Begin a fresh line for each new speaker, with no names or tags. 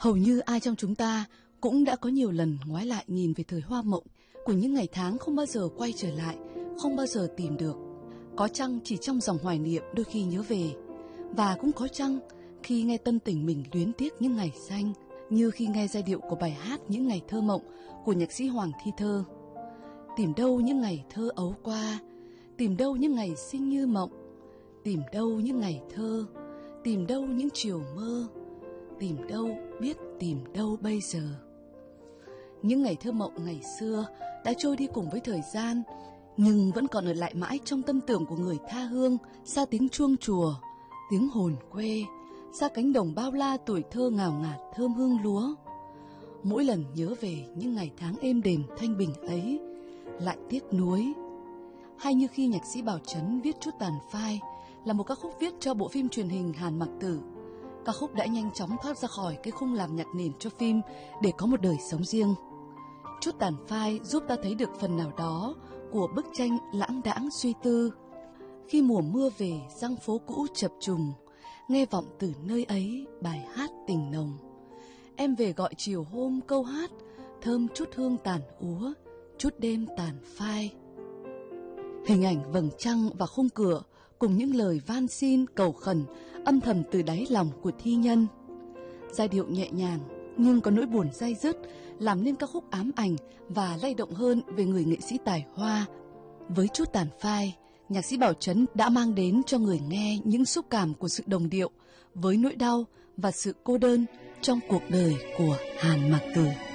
Hầu như ai trong chúng ta cũng đã có nhiều lần ngoái lại nhìn về thời hoa mộng của những ngày tháng không bao giờ quay trở lại, không bao giờ tìm được. Có chăng chỉ trong dòng hoài niệm đôi khi nhớ về, và cũng có chăng khi nghe tâm tình mình luyến tiếc những ngày xanh, như khi nghe giai điệu của bài hát Những Ngày Thơ Mộng của nhạc sĩ Hoàng Thi Thơ. Tìm đâu những ngày thơ ấu qua, tìm đâu những ngày xinh như mộng, tìm đâu những ngày thơ, tìm đâu những chiều mơ, tìm đâu biết tìm đâu bây giờ. Những ngày thơ mộng ngày xưa đã trôi đi cùng với thời gian, nhưng vẫn còn ở lại mãi trong tâm tưởng của người tha hương, xa tiếng chuông chùa, tiếng hồn quê, xa cánh đồng bao la tuổi thơ ngào ngạt thơm hương lúa. Mỗi lần nhớ về những ngày tháng êm đềm thanh bình ấy, lại tiếc nuối. Hay như khi nhạc sĩ Bảo Trấn viết Chút Tàn Phai, là một ca khúc viết cho bộ phim truyền hình Hàn Mặc Tử. Ca khúc đã nhanh chóng thoát ra khỏi cái khung làm nhạc nền cho phim để có một đời sống riêng. Chút Tàn Phai giúp ta thấy được phần nào đó của bức tranh lãng đãng suy tư. Khi mùa mưa về răng phố cũ chập trùng, nghe vọng từ nơi ấy bài hát tình nồng. Em về gọi chiều hôm câu hát, thơm chút hương tàn úa, chút đêm tàn phai. Hình ảnh vầng trăng và khung cửa cùng những lời van xin cầu khẩn âm thầm từ đáy lòng của thi nhân. Giai điệu nhẹ nhàng nhưng có nỗi buồn day dứt, làm nên ca khúc ám ảnh và lay động hơn về người nghệ sĩ tài hoa. Với Chút Tàn Phai, nhạc sĩ Bảo Trấn đã mang đến cho người nghe những xúc cảm của sự đồng điệu với nỗi đau và sự cô đơn trong cuộc đời của Hàn Mặc Tử.